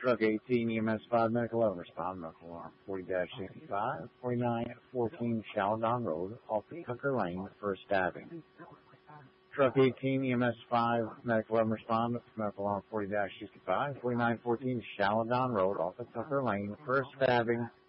Truck 18, EMS 5, Medical 11, respond, Medical Alarm 40-65, 4914 Shaladon Road, off the Tucker Lane for stabbing. Truck 18, EMS 5, Medical 11, respond, Medical Alarm 40-65, 4914 Shaladon Road, off the Tucker Lane for stabbing.